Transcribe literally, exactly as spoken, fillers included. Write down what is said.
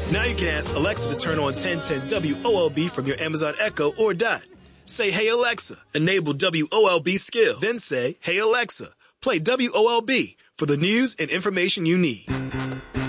Now you can ask Alexa to turn on ten ten W O L B from your Amazon Echo or Dot. Say, hey Alexa, enable W O L B skill. Then say, hey Alexa, play W O L B for the news and information you need.